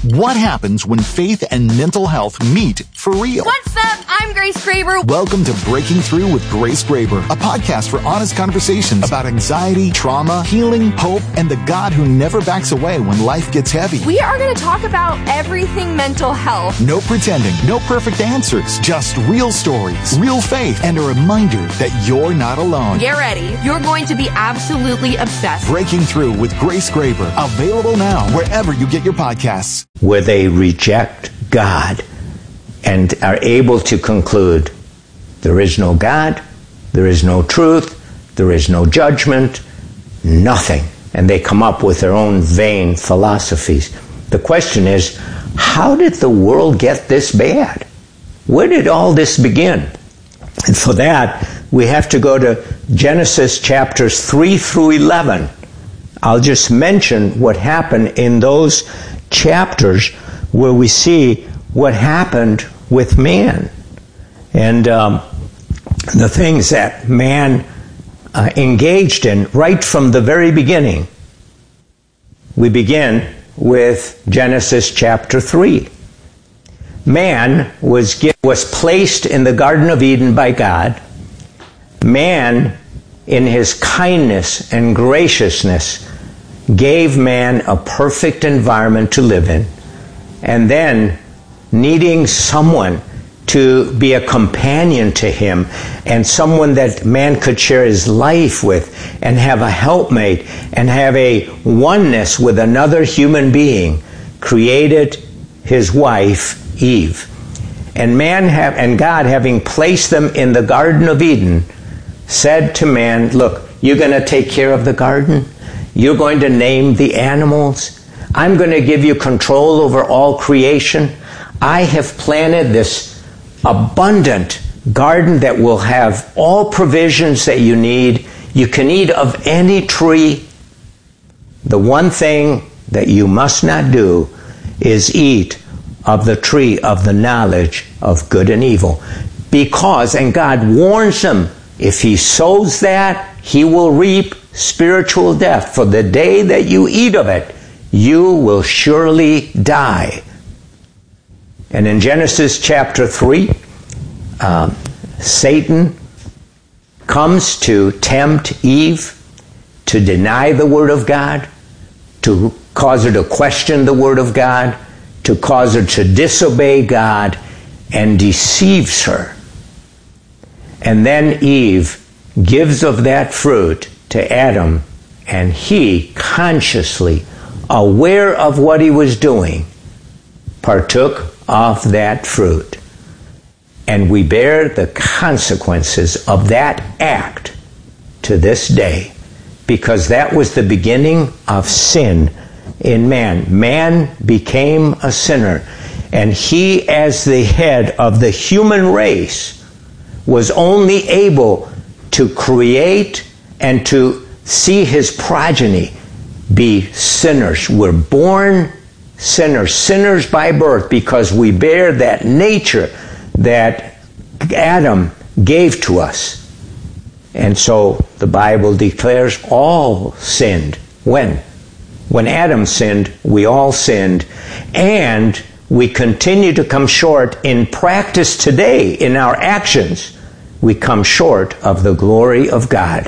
What happens when faith and mental health meet for real? What's up? I'm Grace Graber. Welcome to Breaking Through with Grace Graber, a podcast for honest conversations about anxiety, trauma, healing, hope, and the God who never backs away when life gets heavy. We are going to talk about everything mental health. No pretending, no perfect answers, just real stories, real faith, and a reminder that you're not alone. Get ready. You're going to be absolutely obsessed. Breaking Through with Grace Graber, available now wherever you get your podcasts. Where they reject God and are able to conclude there is no God, there is no truth, there is no judgment, nothing. And they come up with their own vain philosophies. The question is, how did the world get this bad? Where did all this begin? And for that, we have to go to Genesis chapters 3 through 11. I'll just mention what happened in those chapters where we see what happened with man and the things that man engaged in right from the very beginning. We begin with Genesis chapter 3. Man was placed in the Garden of Eden by God. Man, in his kindness and graciousness, gave man a perfect environment to live in, and then needing someone to be a companion to him and someone that man could share his life with and have a helpmate and have a oneness with another human being, created his wife Eve. And God, having placed them in the Garden of Eden, said to man, look, you're going to take care of the garden. You're going to name the animals. I'm going to give you control over all creation. I have planted this abundant garden that will have all provisions that you need. You can eat of any tree. The one thing that you must not do is eat of the tree of the knowledge of good and evil. Because, and God warns them, if he sows that, he will reap spiritual death. For the day that you eat of it, you will surely die. And in Genesis chapter 3, Satan comes to tempt Eve to deny the Word of God, to cause her to question the Word of God, to cause her to disobey God, and deceives her. And then Eve gives of that fruit to Adam, and he, consciously aware of what he was doing, partook of that fruit. And we bear the consequences of that act to this day, because that was the beginning of sin in man. Man became a sinner, and he, as the head of the human race, was only able to create and to see his progeny be sinners. We're born sinners, sinners by birth, because we bear that nature that Adam gave to us. And so the Bible declares all sinned. When? When Adam sinned, we all sinned, and we continue to come short in practice today, in our actions. We come short of the glory of God.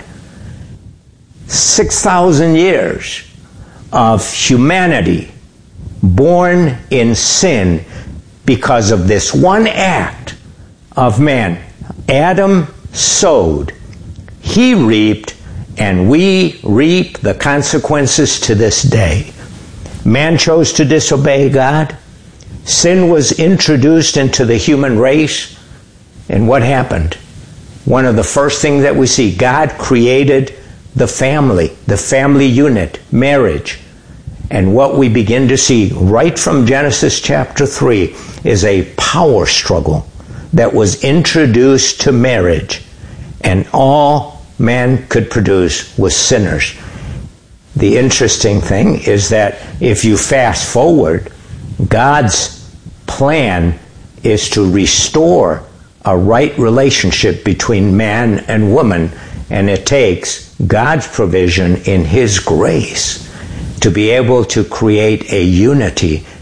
6,000 years of humanity born in sin because of this one act of man. Adam sowed, he reaped, and we reap the consequences to this day. Man chose to disobey God. Sin was introduced into the human race. And what happened? One of the first things that we see, God created the family unit, marriage. And what we begin to see right from Genesis chapter 3 is a power struggle that was introduced to marriage. And all man could produce was sinners. The interesting thing is that if you fast forward, God's plan is to restore a right relationship between man and woman, and it takes God's provision in his grace to be able to create a unity